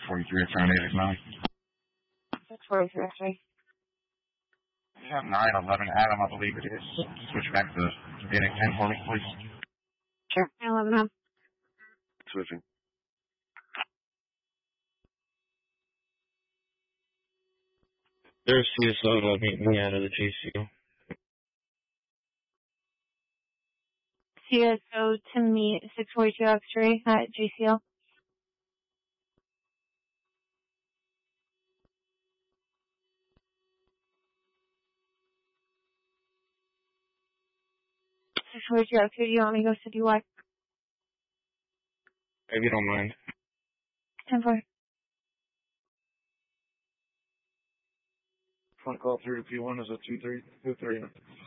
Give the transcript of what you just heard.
643 at San Diego Valley. 643 X-ray. Yeah, 911 Adam, I believe it is. Switch back to Phoenix 10 for me, please. Sure. 911. Switching. There's CSO meeting me out of the GCO. CSO to meet 642 X-ray at GCL. X-ray, do you want me to go to DY? If you don't mind. 10-4. Front call through to P1 is a 2323.